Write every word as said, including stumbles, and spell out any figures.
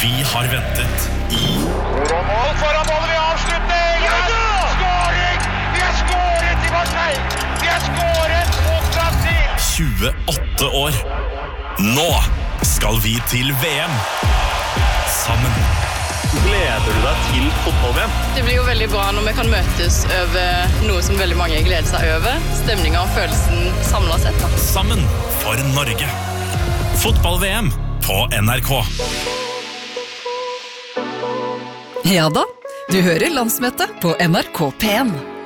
Vi har ventet i Mål foran målet ved avslutning! Ja! Skåring! Vi har skåret i Marseille! Vi har skåret mot Brasil! tjueåtte år. Nå skal vi til V M. Sammen. Gleder du deg til fotball-V M? Det blir jo veldig bra når vi kan møtes over noe som veldig mange gleder seg over. Stemningen og følelsen samlet sett. Da. Sammen for Norge. Fotball-V M på N R K. Ja da, du hører landsmøtet på N R K P en.